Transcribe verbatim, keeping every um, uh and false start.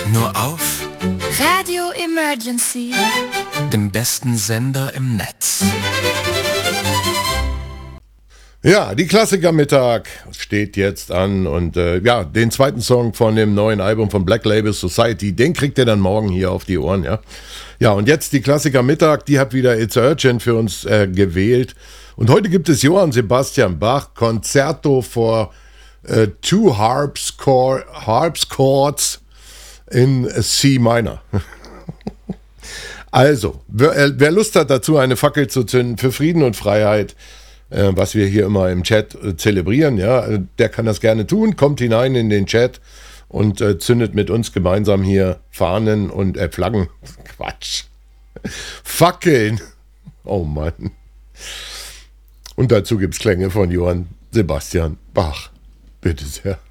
Nur auf Radio Emergency, dem besten Sender im Netz. Ja, die Klassikermittag steht jetzt an und äh, ja, den zweiten Song von dem neuen Album von Black Label Society, den kriegt ihr dann morgen hier auf die Ohren, ja. Ja, und jetzt die Klassikermittag, die hat wieder It's Urgent für uns äh, gewählt. Und heute gibt es Johann Sebastian Bach, Concerto for äh, Two Harps, Chord, Harps Chords in C Minor. Also, wer, wer Lust hat dazu, eine Fackel zu zünden für Frieden und Freiheit, äh, was wir hier immer im Chat äh, zelebrieren, ja, der kann das gerne tun, kommt hinein in den Chat und äh, zündet mit uns gemeinsam hier Fahnen und äh, Flaggen. Quatsch. Fackeln. Oh Mann. Und dazu gibt's Klänge von Johann Sebastian Bach. Bitte sehr.